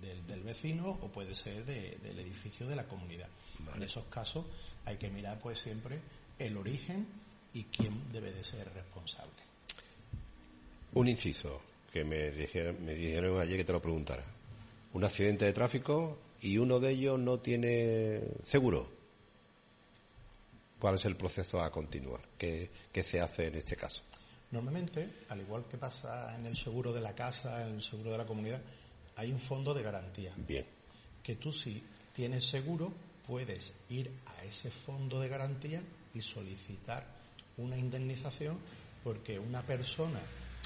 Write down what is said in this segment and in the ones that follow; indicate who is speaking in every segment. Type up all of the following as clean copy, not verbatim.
Speaker 1: del vecino o puede ser del edificio de la comunidad. Vale. En esos casos hay que mirar pues siempre el origen y quién debe de ser responsable.
Speaker 2: Un inciso que me dijeron ayer que te lo preguntara. Un accidente de tráfico y uno de ellos no tiene seguro. ¿Cuál es el proceso a continuar? ¿Qué se hace en este caso?
Speaker 1: Normalmente, al igual que pasa en el seguro de la casa, en el seguro de la comunidad, hay un fondo de garantía.
Speaker 2: Bien.
Speaker 1: Que tú, si tienes seguro, puedes ir a ese fondo de garantía y solicitar una indemnización porque una persona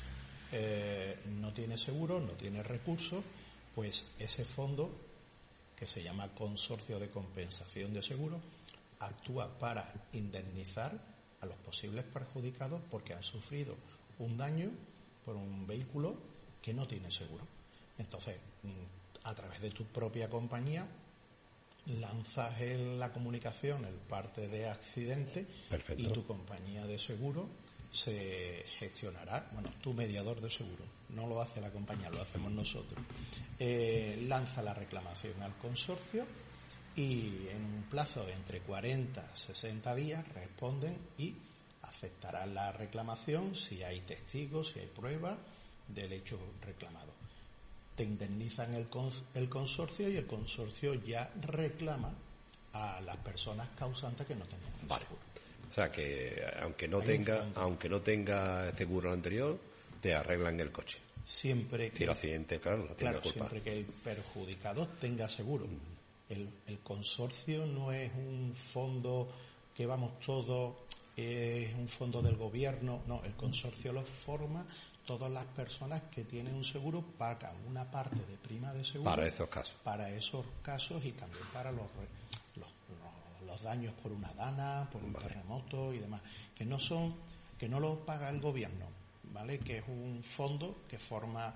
Speaker 1: no tiene seguro, no tiene recursos, pues ese fondo, que se llama Consorcio de Compensación de Seguros, actúa para indemnizar a los posibles perjudicados porque han sufrido un daño por un vehículo que no tiene seguro. Entonces, a través de tu propia compañía, lanzas la comunicación, el parte de accidente. Perfecto. Y tu compañía de seguro se gestionará, tu mediador de seguro, no lo hace la compañía, lo hacemos nosotros. Lanza la reclamación al consorcio y en un plazo de entre 40 a 60 días responden y aceptarán la reclamación si hay testigos, si hay pruebas del hecho reclamado. Te indemnizan el consorcio y el consorcio ya reclama a las personas causantes que no tenían seguro.
Speaker 2: O sea que aunque no tenga seguro anterior, te arreglan el coche.
Speaker 1: Siempre que
Speaker 2: si el accidente, claro, no tiene culpa.
Speaker 1: Siempre que el perjudicado tenga seguro. El consorcio no es un fondo que vamos todos, es un fondo del gobierno, no, el consorcio lo forma todas las personas que tienen un seguro, pagan una parte de prima de seguro
Speaker 2: para esos
Speaker 1: casos y también para los daños por una dana, por un terremoto y demás, que no lo paga el gobierno, ¿vale? Que es un fondo que forma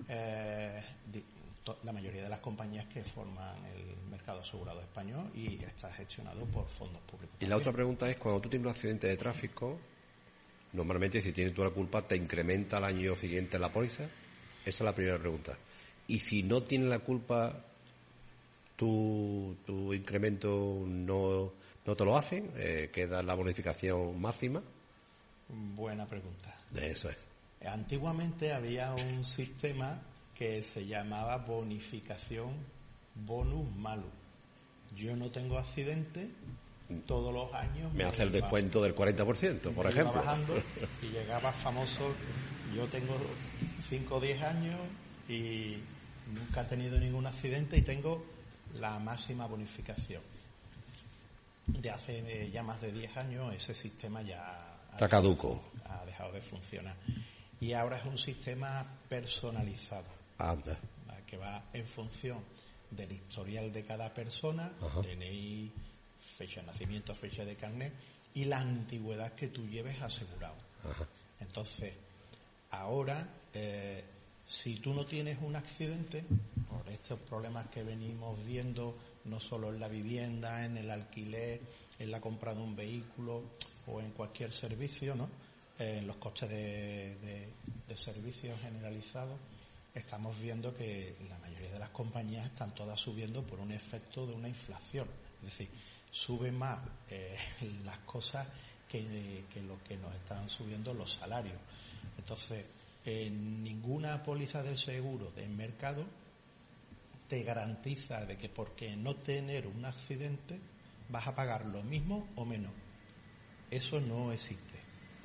Speaker 1: la mayoría de las compañías que forman el mercado asegurado español y está gestionado por fondos públicos.
Speaker 2: Y la otra pregunta es, cuando tú tienes un accidente de tráfico, normalmente si tienes tú la culpa, ¿te incrementa al año siguiente la póliza? Esa es la primera pregunta. Y si no tienes la culpa, tu incremento no te lo hacen, queda la bonificación máxima.
Speaker 1: Buena pregunta.
Speaker 2: Eso es.
Speaker 1: Antiguamente había un sistema que se llamaba bonificación bonus malus. Yo no tengo accidente, todos los años
Speaker 2: me hace el descuento del 40%, por ejemplo.
Speaker 1: Bajando y llegaba famoso. Yo tengo 5 o 10 años y nunca he tenido ningún accidente y tengo la máxima bonificación. De hace ya más de 10 años ese sistema ya
Speaker 2: está caduco.
Speaker 1: Ha dejado de funcionar. Y ahora es un sistema personalizado.
Speaker 2: Anda.
Speaker 1: Que va en función del historial de cada persona, DNI, fecha de nacimiento, fecha de carnet y la antigüedad que tú lleves asegurado.
Speaker 2: Ajá.
Speaker 1: Entonces, ahora, si tú no tienes un accidente, por estos problemas que venimos viendo, no solo en la vivienda, en el alquiler, en la compra de un vehículo o en cualquier servicio, ¿no? En los costes de servicios generalizados, estamos viendo que la mayoría de las compañías están todas subiendo por un efecto de una inflación. Es decir, suben más las cosas que lo que nos están subiendo los salarios. Entonces, ninguna póliza de seguro del mercado te garantiza de que porque no tener un accidente vas a pagar lo mismo o menos. Eso no existe.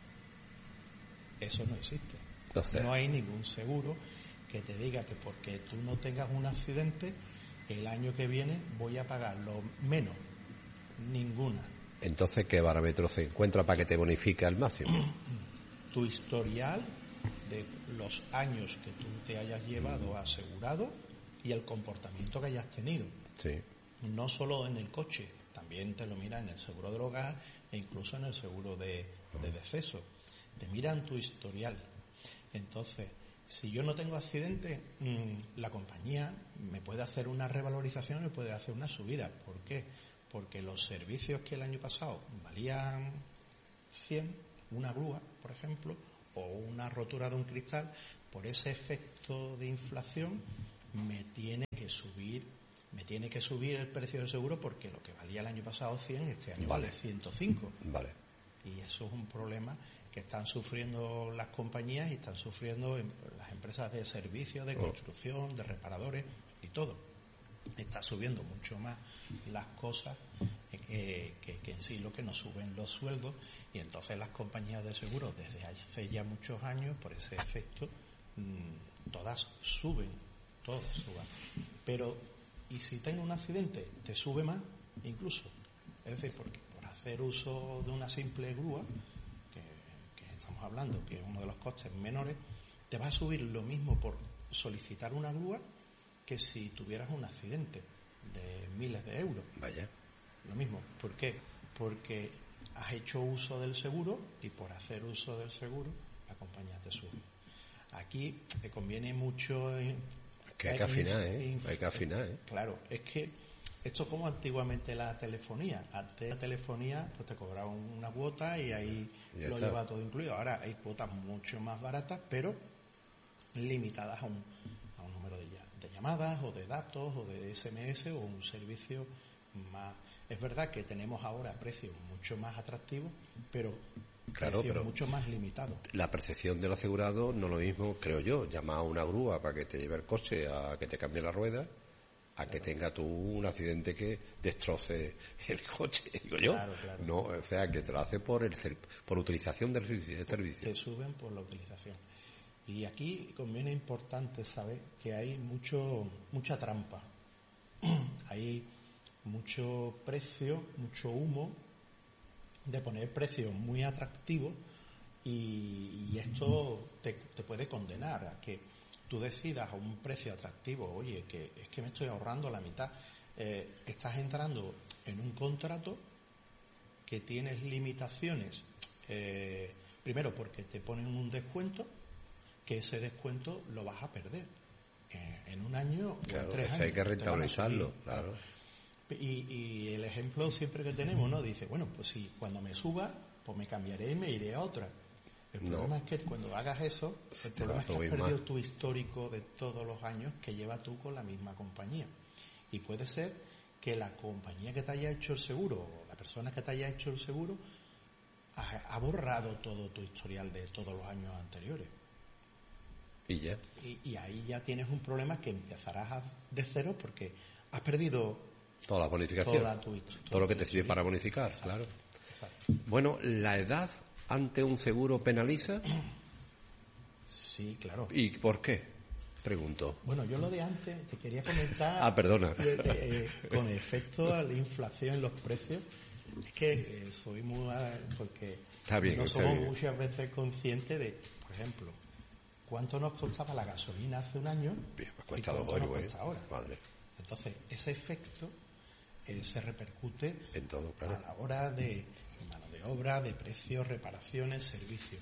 Speaker 1: Entonces, no hay ningún seguro que te diga que porque tú no tengas un accidente, el año que viene voy a pagar lo menos. Ninguna.
Speaker 2: Entonces, ¿qué parámetro se encuentra para que te bonifique al máximo?
Speaker 1: Tu historial de los años que tú te hayas llevado asegurado y el comportamiento que hayas tenido.
Speaker 2: Sí.
Speaker 1: No solo en el coche, también te lo mira en el seguro del hogar e incluso en el seguro de deceso. Te miran tu historial. Entonces, si yo no tengo accidente, la compañía me puede hacer una revalorización, me puede hacer una subida. ¿Por qué? Porque los servicios que el año pasado valían 100, una grúa, por ejemplo, o una rotura de un cristal, por ese efecto de inflación me tiene que me tiene que subir el precio del seguro porque lo que valía el año pasado 100, este año vale 105.
Speaker 2: Vale.
Speaker 1: Y eso es un problema que están sufriendo las compañías y están sufriendo las empresas de servicios, de construcción, de reparadores y todo. Está subiendo mucho más las cosas que en sí lo que nos suben los sueldos, y entonces las compañías de seguros desde hace ya muchos años, por ese efecto, todas suben. Pero, ¿y si tengo un accidente? Te sube más incluso. Es decir, porque por hacer uso de una simple grúa, que estamos hablando que es uno de los costes menores, te va a subir lo mismo por solicitar una grúa que si tuvieras un accidente de miles de euros.
Speaker 2: Vaya.
Speaker 1: Lo mismo. ¿Por qué? Porque has hecho uso del seguro y por hacer uso del seguro la compañía te sube. Aquí te conviene mucho...
Speaker 2: que hay que afinar, hay que afinar,
Speaker 1: Claro, es que esto es como antiguamente la telefonía. Antes la telefonía pues te cobraba una cuota y ahí lo lleva todo incluido. Ahora hay cuotas mucho más baratas, pero limitadas a un número de llamadas o de datos o de SMS o un servicio más. Es verdad que tenemos ahora precios mucho más atractivos, pero precios mucho más limitados.
Speaker 2: La percepción del asegurado no es lo mismo, creo yo, llamar a una grúa para que te lleve el coche, a que te cambie la rueda, a que tenga tú un accidente que destroce el coche, digo yo.
Speaker 1: Claro.
Speaker 2: No, o sea, que te lo hace por utilización del servicio.
Speaker 1: Te suben por la utilización. Y aquí conviene importante saber que hay mucha trampa. Hay mucho precio, mucho humo de poner precios muy atractivos y esto te puede condenar a que tú decidas a un precio atractivo. Oye, que es que me estoy ahorrando la mitad. Estás entrando en un contrato que tienes limitaciones. Primero porque te ponen un descuento, que ese descuento lo vas a perder en un año o en 3 años.
Speaker 2: Hay que rentabilizarlo, claro.
Speaker 1: Y el ejemplo siempre que tenemos, ¿no? Dice, bueno, pues si cuando me suba, pues me cambiaré y me iré a otra. El problema es que cuando hagas eso, el problema es que has perdido tu histórico de todos los años que llevas tú con la misma compañía. Y puede ser que la compañía que te haya hecho el seguro, o la persona que te haya hecho el seguro, ha borrado todo tu historial de todos los años anteriores.
Speaker 2: Y ya.
Speaker 1: Y ahí ya tienes un problema que empezarás de cero porque has perdido
Speaker 2: toda la bonificación, todo lo que te sirve para bonificar. Exacto. Claro.
Speaker 1: Exacto.
Speaker 2: Bueno, ¿la edad ante un seguro penaliza?
Speaker 1: Sí, claro.
Speaker 2: ¿Y por qué? Pregunto.
Speaker 1: Bueno, yo lo de antes te quería comentar.
Speaker 2: Perdona.
Speaker 1: Con efecto a la inflación en los precios. Es que soy muy... porque no somos muchas veces conscientes de, por ejemplo, cuánto nos costaba la gasolina hace un año
Speaker 2: pues cuesta
Speaker 1: y cuánto nos cuesta ahora.
Speaker 2: Madre.
Speaker 1: Entonces, ese efecto se repercute
Speaker 2: en todo, claro,
Speaker 1: a la hora de mano de obra, de precios, reparaciones, servicios.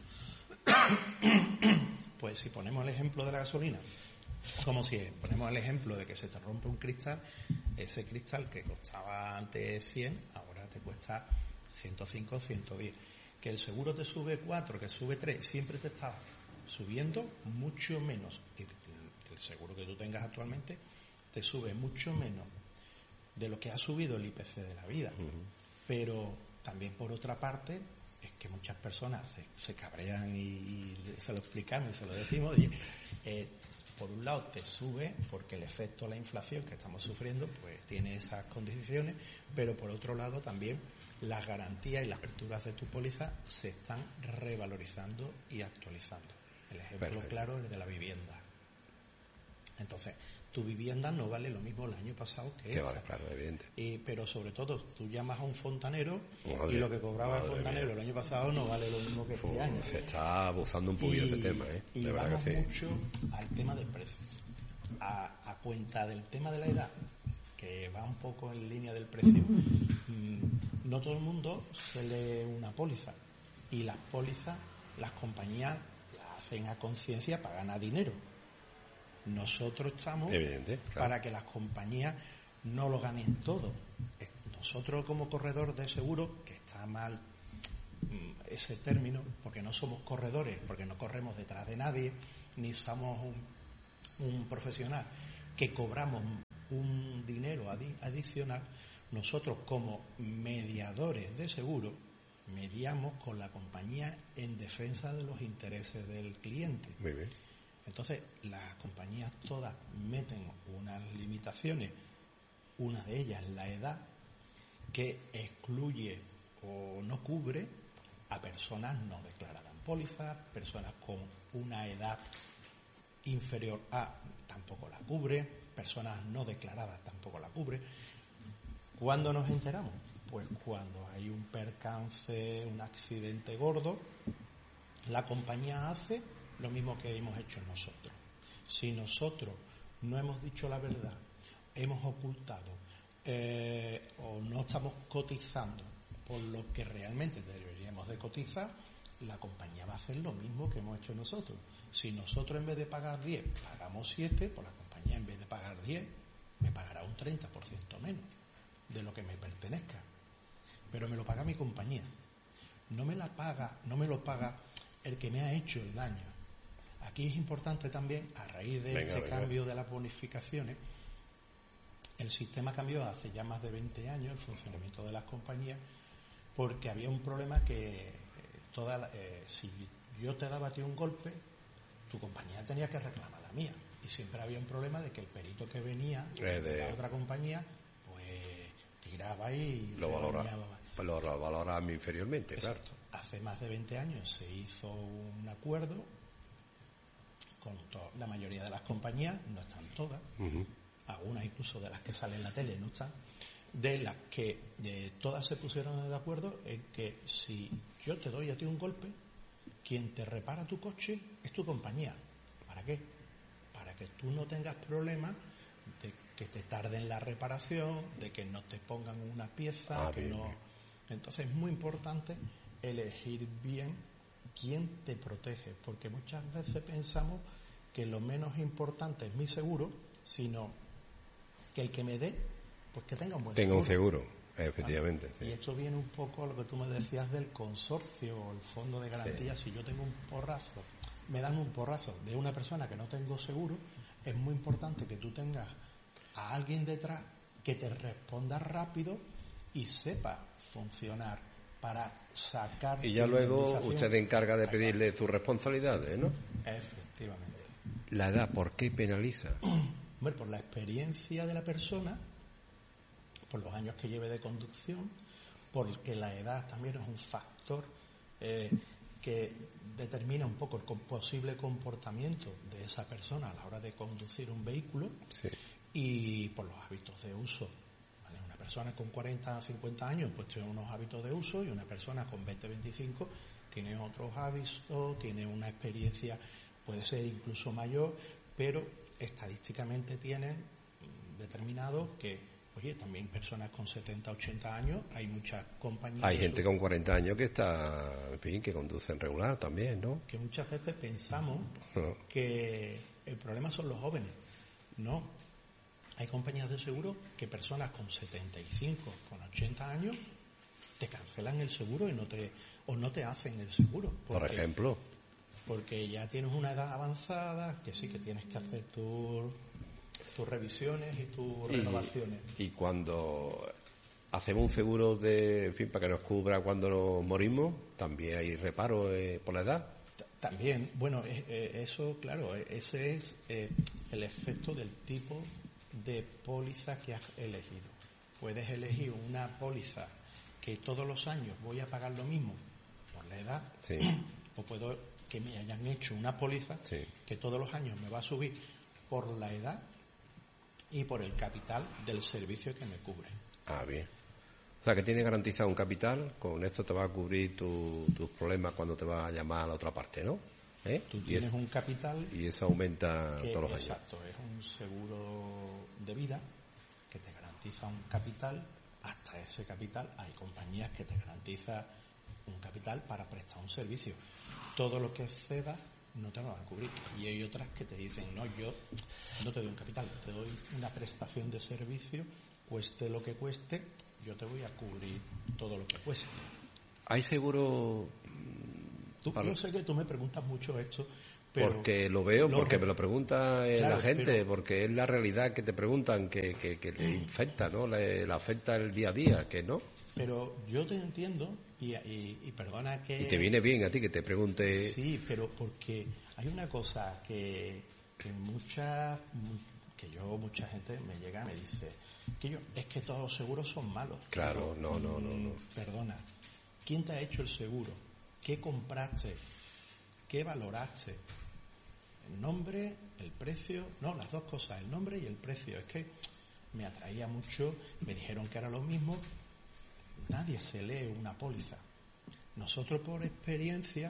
Speaker 1: Pues si ponemos el ejemplo de la gasolina, como si ponemos el ejemplo de que se te rompe un cristal, ese cristal que costaba antes 100, ahora te cuesta 105, 110. Que el seguro te sube 4, que sube 3, siempre te está subiendo mucho menos. El seguro que tú tengas actualmente te sube mucho menos de lo que ha subido el IPC de la vida. Pero también, por otra parte, es que muchas personas se cabrean y se lo explicamos y se lo decimos. Y, por un lado te sube porque el efecto de la inflación que estamos sufriendo pues tiene esas condiciones, pero por otro lado también las garantías y las aperturas de tu póliza se están revalorizando y actualizando. El ejemplo claro es el de la vivienda. Entonces, tu vivienda no vale lo mismo el año pasado que esta.
Speaker 2: Vale, claro, evidente.
Speaker 1: Pero sobre todo, tú llamas a un fontanero y lo que cobraba el fontanero el año pasado no vale lo mismo que este año.
Speaker 2: Se está abusando un poquillo de tema, ¿eh?
Speaker 1: Y vamos mucho al tema de precios. A cuenta del tema de la edad, que va un poco en línea del precio, no todo el mundo se lee una póliza. Y las pólizas, las compañías las hacen a conciencia para ganar dinero. Nosotros estamos para que las compañías no lo ganen todo. Nosotros como corredor de seguros, que está mal ese término, porque no somos corredores, porque no corremos detrás de nadie, ni somos un profesional que cobramos un dinero adicional, nosotros como mediadores de seguro mediamos con la compañía en defensa de los intereses del cliente.
Speaker 2: Muy bien.
Speaker 1: Entonces, las compañías todas meten unas limitaciones, una de ellas la edad, que excluye o no cubre a personas no declaradas en póliza, personas con una edad inferior a tampoco la cubre, personas no declaradas tampoco la cubre. ¿Cuándo nos enteramos? Pues cuando hay un percance, un accidente gordo, la compañía hace lo mismo que hemos hecho nosotros. Si nosotros no hemos dicho la verdad, hemos ocultado o no estamos cotizando por lo que realmente deberíamos de cotizar, la compañía va a hacer lo mismo que hemos hecho nosotros. Si nosotros en vez de pagar 10 pagamos 7, pues la compañía en vez de pagar 10 me pagará un 30% menos de lo que me pertenezca. Pero me lo paga mi compañía. No me lo paga el que me ha hecho el daño. Aquí es importante también, a raíz de cambio de las bonificaciones, el sistema cambió hace ya más de 20 años, el funcionamiento de las compañías, porque había un problema que si yo te daba a ti un golpe, tu compañía tenía que reclamar la mía. Y siempre había un problema de que el perito que venía de la otra compañía, pues tiraba y
Speaker 2: lo valoraba inferiormente. Exacto. Claro.
Speaker 1: Hace más de 20 años se hizo un acuerdo con la mayoría de las compañías, no están todas, algunas incluso de las que salen en la tele no están, de las que todas se pusieron de acuerdo en que si yo te doy a ti un golpe, quien te repara tu coche es tu compañía. ¿Para qué? Para que tú no tengas problemas de que te tarden la reparación, de que no te pongan una pieza, bien. Entonces es muy importante elegir bien quién te protege, porque muchas veces pensamos que lo menos importante es mi seguro, sino que el que me dé, pues que tenga un buen seguro.
Speaker 2: Un seguro, efectivamente.
Speaker 1: Sí. Y esto viene un poco a lo que tú me decías del consorcio o el fondo de garantía. Sí. Si yo tengo un porrazo, me dan un porrazo de una persona que no tengo seguro, es muy importante que tú tengas a alguien detrás que te responda rápido y sepa funcionar para sacar.
Speaker 2: Y ya luego usted se encarga de pedirle sus responsabilidades, ¿no?
Speaker 1: Efectivamente.
Speaker 2: La edad, ¿por qué penaliza?
Speaker 1: Bueno, por la experiencia de la persona, por los años que lleve de conducción, porque la edad también es un factor que determina un poco el posible comportamiento de esa persona a la hora de conducir un vehículo.
Speaker 2: Sí.
Speaker 1: Y por los hábitos de uso. ¿Vale? Una persona con 40 a 50 años pues tiene unos hábitos de uso, y una persona con 20 25 tiene otros hábitos, tiene una experiencia, puede ser incluso mayor, pero estadísticamente tienen determinado que, oye, también personas con 70, 80 años, hay muchas compañías.
Speaker 2: Hay gente con 40 años que está, en fin, que conducen regular también, ¿no?
Speaker 1: Que muchas veces pensamos que el problema son los jóvenes. No. Hay compañías de seguro que personas con 75, con 80 años, te cancelan el seguro y no te hacen el seguro.
Speaker 2: Por ejemplo.
Speaker 1: Porque ya tienes una edad avanzada, que sí que tienes que hacer tus revisiones y tus renovaciones.
Speaker 2: Y cuando hacemos un seguro en fin, para que nos cubra cuando nos morimos, también hay reparo por la edad.
Speaker 1: También, bueno, eso, claro, ese es el efecto del tipo de póliza que has elegido. Puedes elegir una póliza que todos los años voy a pagar lo mismo por la edad,
Speaker 2: sí.
Speaker 1: O puedo que me hayan hecho una póliza
Speaker 2: sí.
Speaker 1: que todos los años me va a subir por la edad y por el capital del servicio que me cubre.
Speaker 2: Ah, bien. O sea, que tiene garantizado un capital, con esto te va a cubrir tus problemas cuando te va a llamar a la otra parte, ¿no?
Speaker 1: Tú tienes un capital
Speaker 2: y eso aumenta todos los años.
Speaker 1: Exacto, es un seguro de vida que te garantiza un capital. Hasta ese capital hay compañías que te garantizan un capital para prestar un servicio. Todo lo que exceda no te lo van a cubrir. Y hay otras que te dicen, no, yo no te doy un capital, te doy una prestación de servicio, cueste lo que cueste, yo te voy a cubrir todo lo que cueste.
Speaker 2: ¿Hay seguro?
Speaker 1: Yo sé que tú me preguntas mucho esto
Speaker 2: porque lo veo, porque me lo pregunta
Speaker 1: claro,
Speaker 2: la gente, porque es la realidad que te preguntan, que le infecta, ¿no? Le afecta el día a día, que no.
Speaker 1: Pero yo te entiendo y perdona que...
Speaker 2: Y te viene bien a ti que te pregunte...
Speaker 1: Sí, pero porque hay una cosa que mucha gente me llega y me dice es que todos los seguros son malos.
Speaker 2: Claro,
Speaker 1: pero,
Speaker 2: no.
Speaker 1: Perdona, ¿quién te ha hecho el seguro? ¿Qué compraste? ¿Qué valoraste? El nombre, el precio, no, las dos cosas, el nombre y el precio. Es que me atraía mucho, me dijeron que era lo mismo. Nadie se lee una póliza. Nosotros por experiencia,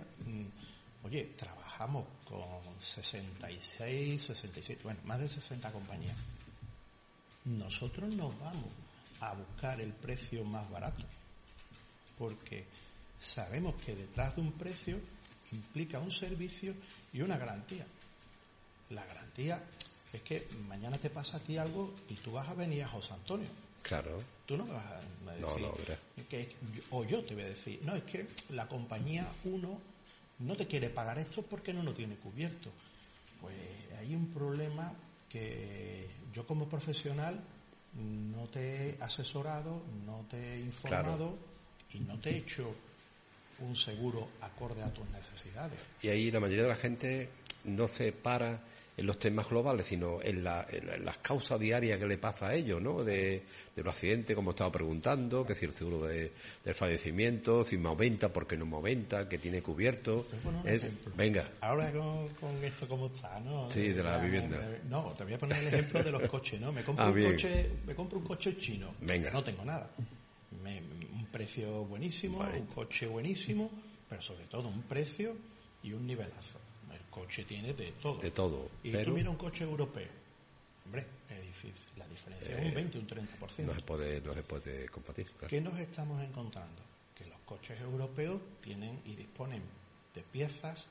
Speaker 1: trabajamos con 67, bueno, más de 60 compañías. Nosotros nos vamos a buscar el precio más barato, porque sabemos que detrás de un precio implica un servicio y una garantía. La garantía es que mañana te pasa a ti algo y tú vas a venir a José Antonio.
Speaker 2: Claro.
Speaker 1: Tú no me vas a decir, o yo te voy a decir, no, es que la compañía 1 no te quiere pagar esto porque no lo tiene cubierto. Pues hay un problema que yo como profesional no te he asesorado, no te he informado, y no te he hecho un seguro acorde a tus necesidades.
Speaker 2: Y ahí la mayoría de la gente no se para en los temas globales, sino en las causas diarias que le pasa a ellos, ¿no? De los accidentes, como estaba preguntando, que si el seguro del fallecimiento, si me aumenta, por qué no me aumenta, que tiene cubierto. Venga.
Speaker 1: Ahora con esto como está, ¿no?
Speaker 2: Sí, de la vivienda.
Speaker 1: No, te voy a poner el ejemplo de los coches, ¿no? Me compro un coche chino.
Speaker 2: Venga.
Speaker 1: No tengo nada. Un precio buenísimo, vale. Un coche buenísimo, pero sobre todo un precio y un nivelazo. El coche tiene de todo.
Speaker 2: De todo.
Speaker 1: Y tú miras un coche europeo. Hombre, es difícil. La diferencia es un 20, un 30%.
Speaker 2: No se puede compartir. Claro.
Speaker 1: ¿Qué nos estamos encontrando? Que los coches europeos tienen y disponen de piezas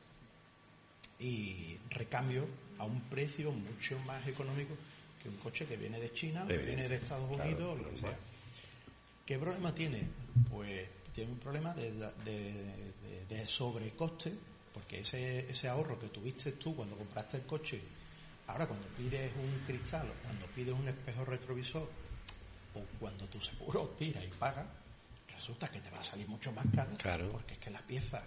Speaker 1: y recambio a un precio mucho más económico que un coche que viene de China, que viene de Estados Unidos, lo que sea. ¿Qué problema tiene? Pues tiene un problema de sobrecoste, porque ese ahorro que tuviste tú cuando compraste el coche, ahora cuando pides un cristal, o cuando pides un espejo retrovisor, o cuando tu seguro tira y paga, resulta que te va a salir mucho más caro,
Speaker 2: claro.
Speaker 1: Porque es que la pieza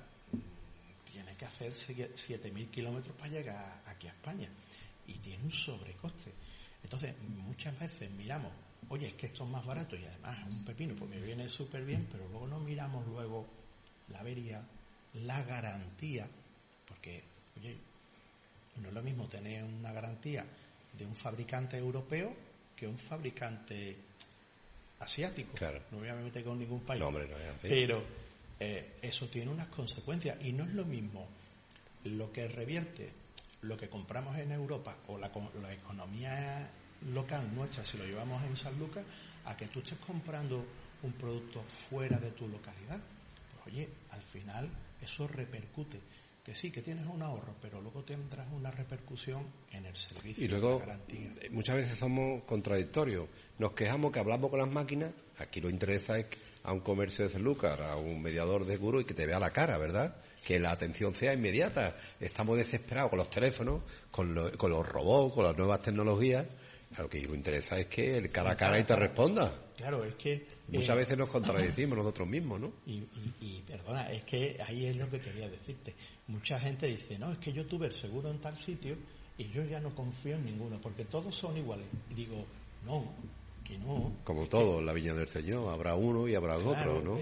Speaker 1: tiene que hacer 7.000 kilómetros para llegar aquí a España, y tiene un sobrecoste. Entonces, muchas veces miramos, oye, es que esto es más barato y además es un pepino, pues me viene súper bien, pero luego no miramos luego la avería, la garantía, porque, oye, no es lo mismo tener una garantía de un fabricante europeo que un fabricante asiático.
Speaker 2: Claro.
Speaker 1: No me voy a meter con ningún país.
Speaker 2: No, hombre, no es así.
Speaker 1: Pero eso tiene unas consecuencias y no es lo mismo lo que revierte lo que compramos en Europa o la economía local nuestra, si lo llevamos en San Lucas, a que tú estés comprando un producto fuera de tu localidad. Pues oye, al final eso repercute. Que sí, que tienes un ahorro, pero luego tendrás una repercusión en el servicio.
Speaker 2: Y luego,
Speaker 1: la garantía.
Speaker 2: Muchas veces somos contradictorios. Nos quejamos que hablamos con las máquinas. Aquí lo interesa es a un comercio de San Lucas, a un mediador de seguro y que te vea la cara, ¿verdad? Que la atención sea inmediata. Estamos desesperados con los teléfonos, con los robots, con las nuevas tecnologías. Lo que lo interesa es que el cara a cara y te responda.
Speaker 1: Claro, es que...
Speaker 2: Muchas veces nos contradecimos nosotros mismos, ¿no?
Speaker 1: Y perdona, es que ahí es lo que quería decirte. Mucha gente dice, no, es que yo tuve el seguro en tal sitio y yo ya no confío en ninguno, porque todos son iguales. Y digo, no, que no.
Speaker 2: Como todo, en la viña del Señor, habrá uno y habrá otro, ¿no?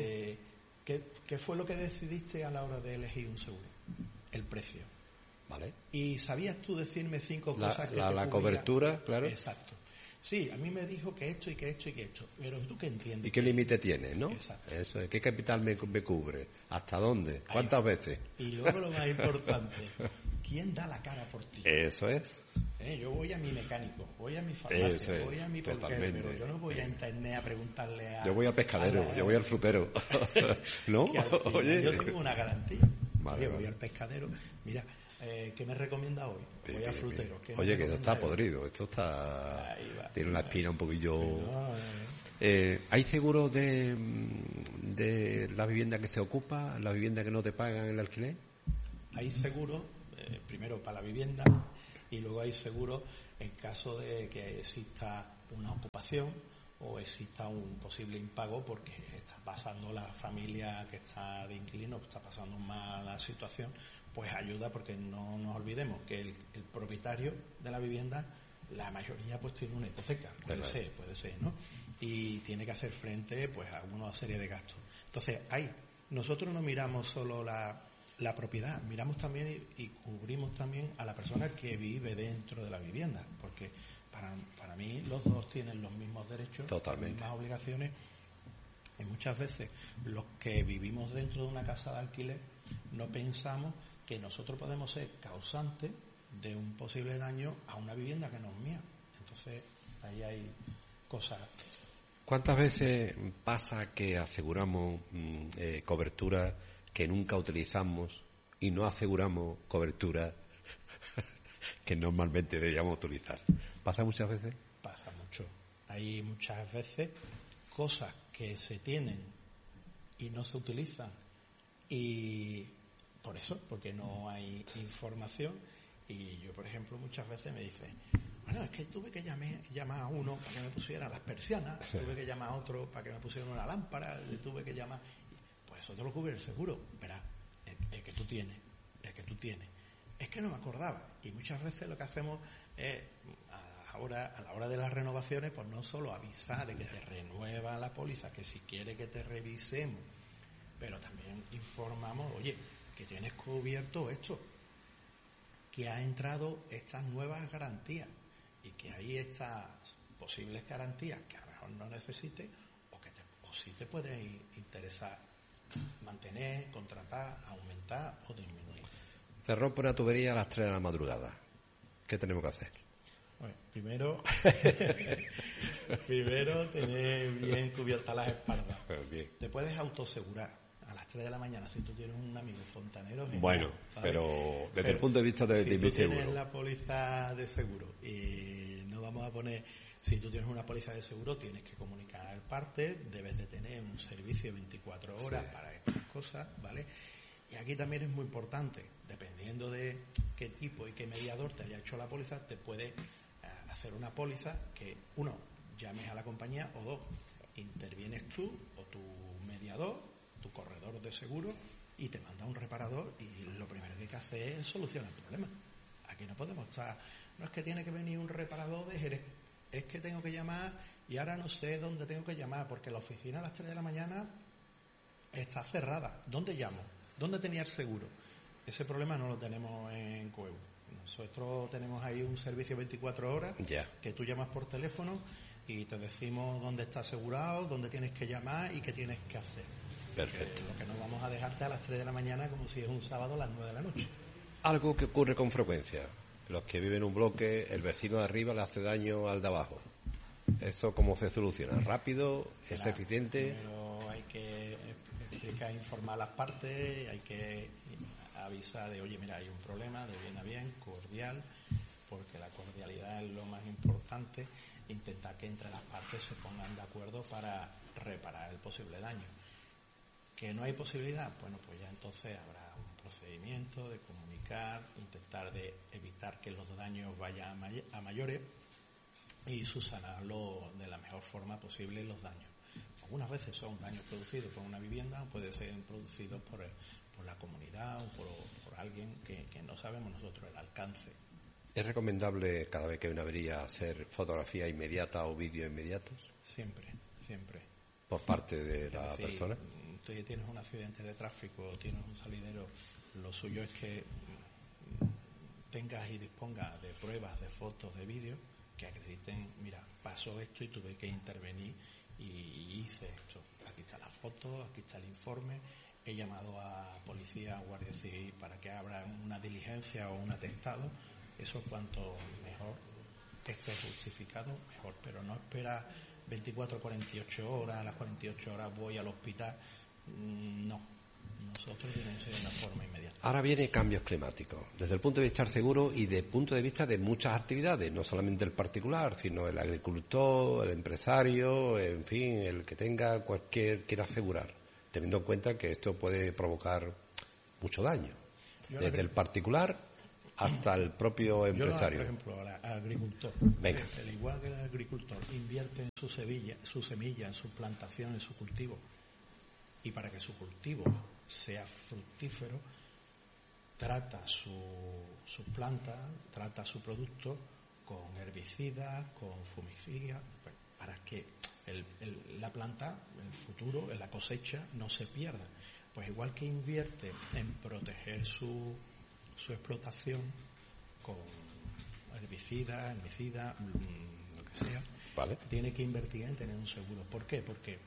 Speaker 1: ¿Qué fue lo que decidiste a la hora de elegir un seguro? El precio.
Speaker 2: Vale.
Speaker 1: ¿Y sabías tú decirme 5 cosas que
Speaker 2: la cobertura, claro.
Speaker 1: Exacto. Sí, a mí me dijo que esto y que esto y que esto. Pero tú qué entiendes.
Speaker 2: ¿Y qué límite tiene, no?
Speaker 1: Exacto.
Speaker 2: Eso es. ¿Qué capital me cubre? ¿Hasta dónde? ¿Cuántas veces?
Speaker 1: Y luego lo más importante, ¿quién da la cara por ti?
Speaker 2: Eso es.
Speaker 1: Yo voy a mi mecánico, voy a mi farmacia, voy a mi peluquero, pero yo no voy a internet a preguntarle a...
Speaker 2: Yo voy al pescadero, yo voy al frutero. ¿No?
Speaker 1: Oye, yo tengo una garantía.
Speaker 2: Vale,
Speaker 1: voy al pescadero. Mira, ¿qué me recomienda hoy? Voy al frutero.
Speaker 2: Oye, que esto está podrido, esto está... Tiene una espina un poquillo... ¿Hay seguros de la vivienda que se ocupa, la vivienda que no te pagan el alquiler?
Speaker 1: Hay seguros, primero para la vivienda y luego hay seguro en caso de que exista una ocupación o exista un posible impago porque está pasando la familia que está de inquilino, está pasando una mala situación, pues ayuda, porque no nos olvidemos que el propietario de la vivienda, la mayoría pues tiene una hipoteca, puede ser, ¿no? Y tiene que hacer frente pues a una serie de gastos. Entonces, nosotros no miramos solo la propiedad, miramos también y cubrimos también a la persona que vive dentro de la vivienda, porque para mí los dos tienen los mismos derechos,
Speaker 2: totalmente,
Speaker 1: las mismas obligaciones, y muchas veces los que vivimos dentro de una casa de alquiler no pensamos que nosotros podemos ser causantes de un posible daño a una vivienda que no es mía. Entonces, ahí hay cosas.
Speaker 2: ¿Cuántas veces pasa que aseguramos cobertura que nunca utilizamos y no aseguramos cobertura que normalmente deberíamos utilizar? ¿Pasa muchas veces?
Speaker 1: Pasa mucho. Hay muchas veces cosas que se tienen y no se utilizan, y por eso, porque no hay información. Y yo, por ejemplo, muchas veces me dicen, bueno, es que tuve que llamar a uno para que me pusiera las persianas, tuve que llamar a otro para que me pusiera una lámpara, le tuve que llamar. Pues eso te lo cubre el seguro. Verás, el que tú tienes. Es que no me acordaba. Y muchas veces lo que hacemos es, a la hora de las renovaciones, pues no solo avisar de que te renueva la póliza, que si quiere que te revisemos, pero también informamos, oye, que tienes cubierto esto, que ha entrado estas nuevas garantías y que hay estas posibles garantías que a lo mejor no necesites o sí te puede interesar mantener, contratar, aumentar o disminuir.
Speaker 2: Se rompe una tubería a las 3 de la madrugada. ¿Qué tenemos que hacer?
Speaker 1: Bueno, primero tener bien cubiertas las espaldas.
Speaker 2: Bien.
Speaker 1: Te puedes autoasegurar a las 3 de la mañana si tú tienes un amigo fontanero. Genial,
Speaker 2: bueno,
Speaker 1: ¿sabes?
Speaker 2: Pero el punto de vista de mi seguro.
Speaker 1: Si tú tienes la póliza de seguro y no vamos a poner, si tú tienes una póliza de seguro tienes que comunicar al parte, debes de tener un servicio 24 horas para estas cosas, ¿vale? Y aquí también es muy importante, dependiendo de qué tipo y qué mediador te haya hecho la póliza, te puede hacer una póliza que, uno, llames a la compañía, o dos, intervienes tú o tu mediador, tu corredor de seguro, y te manda un reparador, y lo primero que hay que hacer es solucionar el problema. Aquí no podemos estar, no es que tiene que venir un reparador de Jerez, es que tengo que llamar y ahora no sé dónde tengo que llamar porque la oficina a las 3 de la mañana está cerrada. ¿Dónde llamo? ¿Dónde tenía el seguro? Ese problema no lo tenemos en Coeu. Nosotros tenemos ahí un servicio 24 horas que tú llamas por teléfono y te decimos dónde está asegurado, dónde tienes que llamar y qué tienes que hacer.
Speaker 2: Perfecto.
Speaker 1: Lo que no vamos a dejarte a las 3 de la mañana como si es un sábado a las 9 de la noche.
Speaker 2: Algo que ocurre con frecuencia. Los que viven en un bloque, el vecino de arriba le hace daño al de abajo. ¿Eso cómo se soluciona? ¿Rápido? ¿Es eficiente?
Speaker 1: Primero hay que informar a las partes, hay que avisar de, oye, mira, hay un problema, de bien a bien, cordial, porque la cordialidad es lo más importante, intentar que entre las partes se pongan de acuerdo para reparar el posible daño. ¿Que no hay posibilidad? Bueno, pues ya entonces habrá un procedimiento de comunicar, intentar de evitar que los daños vayan a mayores y subsanarlo de la mejor forma posible los daños. Algunas veces son daños producidos por una vivienda, pueden ser producidos por la comunidad o por alguien que no sabemos nosotros el alcance.
Speaker 2: ¿Es recomendable cada vez que hay una avería hacer fotografía inmediata o vídeo inmediatos?
Speaker 1: Siempre.
Speaker 2: ¿Por parte de la persona?
Speaker 1: Tú tienes un accidente de tráfico, tienes un salidero, lo suyo es que tengas y dispongas de pruebas, de fotos, de vídeos que acrediten, mira, pasó esto y tuve que intervenir y hice esto. Aquí está la foto, aquí está el informe, he llamado a policía, a guardia civil para que abra una diligencia o un atestado. Eso cuanto mejor esté justificado, mejor, pero no espera 24 o 48 horas, a las 48 horas voy al hospital. No, nosotros tenemos que ser de una forma inmediata.
Speaker 2: Ahora vienen cambios climáticos, desde el punto de vista del seguro y desde el punto de vista de muchas actividades, no solamente el particular, sino el agricultor, el empresario, en fin, el que tenga quiera asegurar, teniendo en cuenta que esto puede provocar mucho daño. Desde el particular hasta el propio empresario.
Speaker 1: Por ejemplo, al agricultor.
Speaker 2: Venga.
Speaker 1: Al igual que el agricultor invierte en su semilla, en su plantación, en su cultivo, y para que su cultivo sea fructífero, trata sus plantas, trata su producto con herbicidas, con fungicidas, para que la planta, en el futuro, en la cosecha, no se pierda. Pues igual que invierte en proteger su explotación con herbicidas, lo que sea,
Speaker 2: Vale.
Speaker 1: tiene que invertir en tener un seguro. ¿Por qué? Porque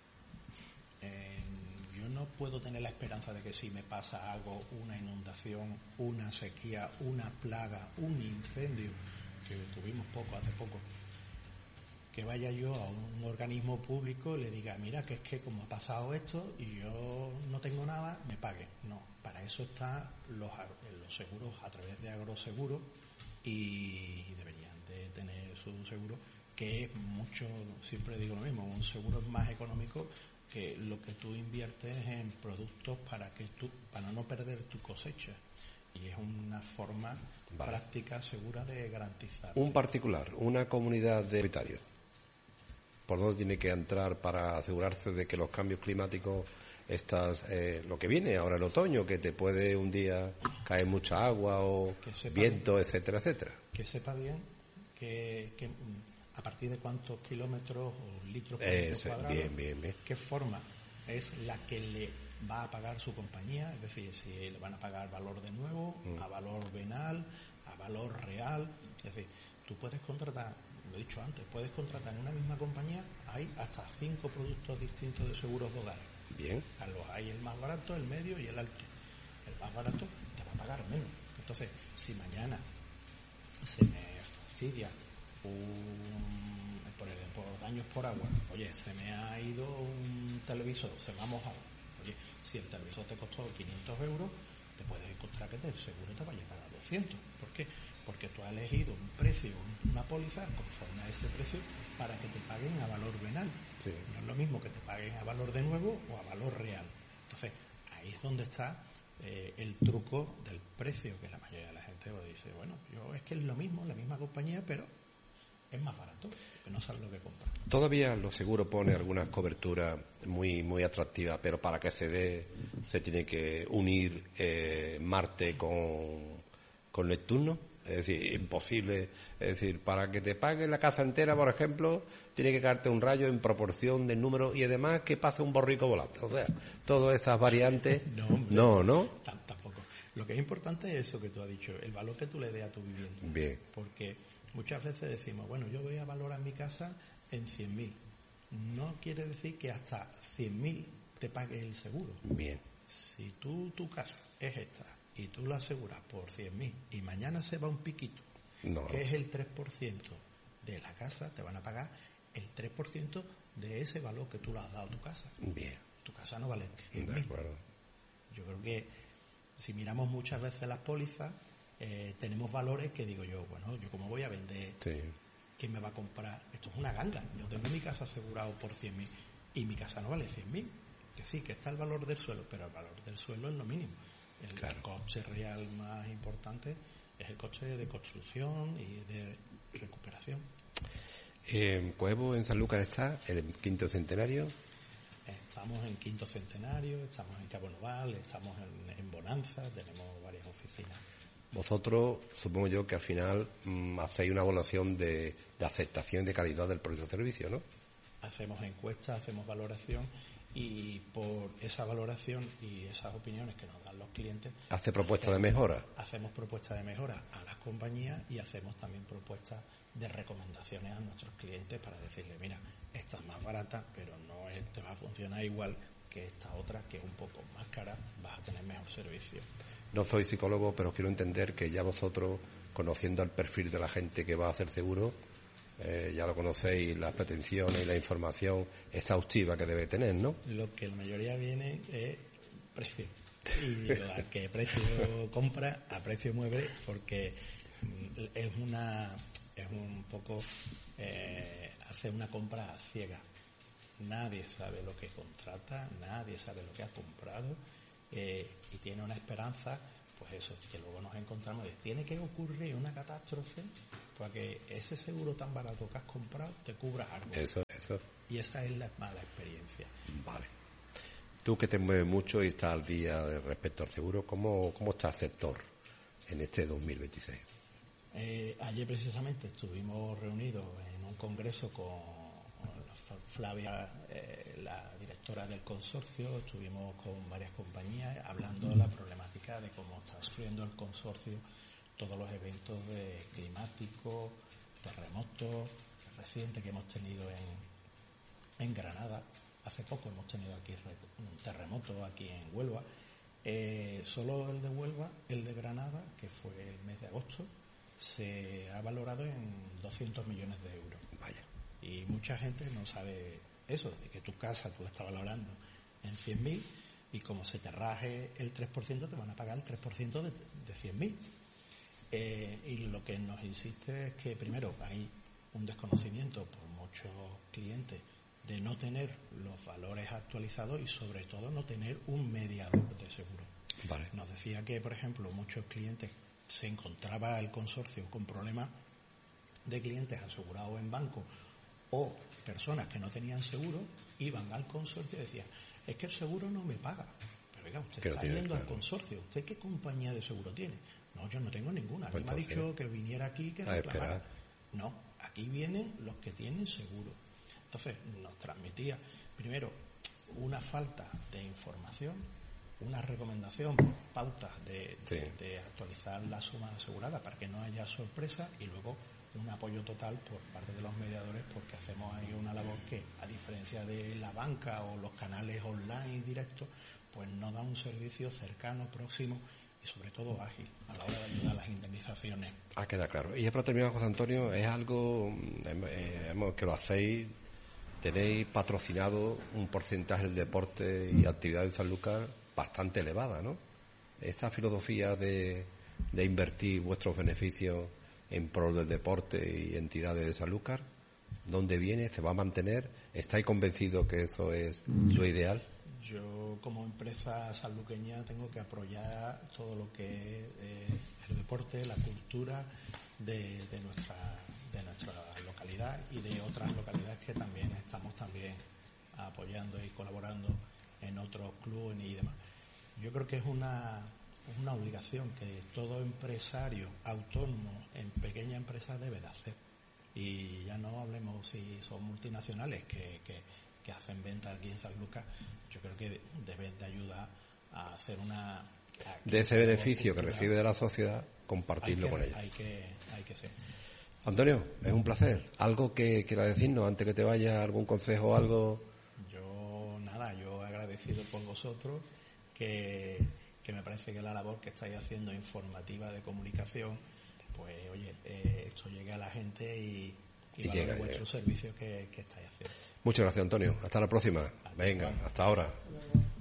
Speaker 1: yo no puedo tener la esperanza de que si me pasa algo, una inundación, una sequía, una plaga, un incendio, que tuvimos hace poco, que vaya yo a un organismo público y le diga, mira, que es que como ha pasado esto y yo no tengo nada, me pague. No, para eso están los seguros a través de Agroseguro, y deberían de tener su seguro, que es mucho, siempre digo lo mismo, un seguro es más económico que lo que tú inviertes en productos para no perder tu cosecha, y es una forma práctica, segura de garantizar.
Speaker 2: Un particular, una comunidad de propietarios, ¿por dónde tiene que entrar para asegurarse de que los cambios climáticos, lo que viene ahora el otoño, que te puede un día caer mucha agua o viento, etcétera, etcétera?
Speaker 1: Que sepa bien que a partir de cuántos kilómetros o litros por metro cuadrado,
Speaker 2: bien.
Speaker 1: qué forma es la que le va a pagar su compañía, es decir, si le van a pagar valor de nuevo, a valor venal, a valor real. Es decir, tú puedes contratar, lo he dicho antes, puedes contratar en una misma compañía, hay hasta 5 productos distintos de seguros de hogar.
Speaker 2: Bien.
Speaker 1: Hay el más barato, el medio y el alto. El más barato te va a pagar menos. Entonces, si mañana se me fastidia por daños por agua, oye, se me ha ido un televisor, se me ha mojado, oye, si el televisor te costó 500 euros, te puedes encontrar que el seguro te vaya a pagar 200. ¿Por qué? Porque tú has elegido un precio, una póliza conforme a ese precio, para que te paguen a valor venal.
Speaker 2: Sí.
Speaker 1: No es lo mismo que te paguen a valor de nuevo o a valor real. Entonces, ahí es donde está el truco del precio, que la mayoría de la gente dice, bueno, es que es lo mismo, la misma compañía, pero es más barato, que no sabe lo que compra.
Speaker 2: Todavía los seguros pone algunas coberturas muy muy atractivas, pero para que se dé se tiene que unir Marte con Neptuno. Es decir, imposible. Es decir, para que te pague la casa entera, por ejemplo, tiene que caerte un rayo en proporción del número y además que pase un borrico volante. O sea, todas estas variantes. No.
Speaker 1: Tampoco. Lo que es importante es eso que tú has dicho, el valor que tú le des a tu vivienda.
Speaker 2: Bien.
Speaker 1: Porque muchas veces decimos, bueno, yo voy a valorar mi casa en 100.000. No quiere decir que hasta 100.000 te pague el seguro.
Speaker 2: Bien.
Speaker 1: Si tu casa es esta y tú la aseguras por 100.000 y mañana se va un piquito, que es el 3% de la casa, te van a pagar el 3% de ese valor que tú le has dado a tu casa.
Speaker 2: Bien.
Speaker 1: Tu casa no vale 100.000.
Speaker 2: De acuerdo.
Speaker 1: Yo creo que si miramos muchas veces las pólizas, tenemos valores que digo yo, bueno, yo cómo voy a vender,
Speaker 2: sí.
Speaker 1: ¿Quién me va a comprar? Esto es una ganga. Yo tengo mi casa asegurado por 100.000 y mi casa no vale 100.000. Que sí, que está el valor del suelo, pero el valor del suelo es lo mínimo. El coste real más importante es el coste de construcción y de recuperación.
Speaker 2: Coevo en Sanlúcar está el 5º centenario.
Speaker 1: Estamos en 5º centenario, estamos en Cabo Noval, estamos en Bonanza, tenemos varias oficinas.
Speaker 2: Vosotros, supongo yo que al final hacéis una evaluación de aceptación y de calidad del propio servicio, ¿no?
Speaker 1: Hacemos encuestas, hacemos valoración, y por esa valoración y esas opiniones que nos dan los clientes...
Speaker 2: ¿Hace propuestas de mejora?
Speaker 1: Hacemos propuestas de mejora a las compañías y hacemos también propuestas de recomendaciones a nuestros clientes para decirle, mira, esta es más barata, pero no te va a funcionar igual que esta otra, que es un poco más cara, vas a tener mejor servicio.
Speaker 2: No soy psicólogo, pero quiero entender que ya vosotros, conociendo el perfil de la gente que va a hacer seguro, ya lo conocéis, las pretensiones y la información exhaustiva que debe tener, ¿no?
Speaker 1: Lo que la mayoría viene es precio. Y a qué precio compra, a precio mueve, porque es un poco hacer una compra ciega. Nadie sabe lo que contrata, nadie sabe lo que ha comprado, y tiene una esperanza pues eso, que luego nos encontramos de tiene que ocurrir una catástrofe para que ese seguro tan barato que has comprado te cubra algo.
Speaker 2: Eso.
Speaker 1: Y esa es la mala experiencia.
Speaker 2: Vale. Tú que te mueves mucho y estás al día respecto al seguro, ¿cómo está el sector en este 2026?
Speaker 1: Ayer precisamente estuvimos reunidos en un congreso con Flavia, la directora del consorcio, estuvimos con varias compañías hablando de la problemática de cómo está sufriendo el consorcio todos los eventos climáticos, terremotos, recientes que hemos tenido en Granada. Hace poco hemos tenido aquí un terremoto aquí en Huelva. Solo el de Huelva, el de Granada, que fue el mes de agosto, se ha valorado en 200 millones de euros.
Speaker 2: Vaya.
Speaker 1: Y mucha gente no sabe eso, de que tu casa tú la estás valorando en 100.000 y como se te raje el 3%, te van a pagar el 3% de 100.000. Y lo que nos insiste es que primero hay un desconocimiento por muchos clientes de no tener los valores actualizados y sobre todo no tener un mediador de seguro.
Speaker 2: Vale.
Speaker 1: Nos decía que, por ejemplo, muchos clientes se encontraba el consorcio con problemas de clientes asegurados en banco o personas que no tenían seguro, iban al consorcio y decían, es que el seguro no me paga. Pero oiga, usted está yendo al consorcio, ¿usted qué compañía de seguro tiene? No, yo no tengo ninguna.
Speaker 2: Pues
Speaker 1: me ha dicho que viniera aquí que reclamara. No, aquí vienen los que tienen seguro. Entonces nos transmitía, primero, una falta de información, una recomendación, pautas de actualizar la suma asegurada para que no haya sorpresa y luego un apoyo total por parte de los mediadores porque hacemos ahí una labor que, a diferencia de la banca o los canales online y directos, pues no da un servicio cercano, próximo y sobre todo ágil a la hora de ayudar a las indemnizaciones.
Speaker 2: Queda claro. Y ya para terminar, José Antonio, es algo que lo hacéis, tenéis patrocinado un porcentaje del deporte y actividad de Sanlúcar bastante elevada, ¿no? Esta filosofía de invertir vuestros beneficios en pro del deporte y entidades de Sanlúcar, ¿dónde viene? ¿Se va a mantener? ¿Estáis convencidos que eso es lo ideal?
Speaker 1: Yo, como empresa sanluqueña, tengo que apoyar todo lo que es el deporte, la cultura de nuestra localidad y de otras localidades que también estamos apoyando y colaborando en otros clubes y demás. Yo creo que es una obligación que todo empresario autónomo en pequeña empresa debe de hacer. Y ya no hablemos si son multinacionales que hacen venta aquí en Sanlúcar, yo creo que deben de ayudar a hacer de
Speaker 2: ese beneficio que recibe de la sociedad, compartirlo con ella.
Speaker 1: Hay que ser.
Speaker 2: Antonio, es un placer. ¿Algo que quiera decirnos antes que te vaya? ¿Algún consejo o algo?
Speaker 1: Yo agradecido por vosotros, que me parece que la labor que estáis haciendo informativa de comunicación, pues oye, esto llega a la gente y llega vuestro servicio que estáis haciendo.
Speaker 2: Muchas gracias, Antonio. Hasta la próxima. Venga, hasta ahora.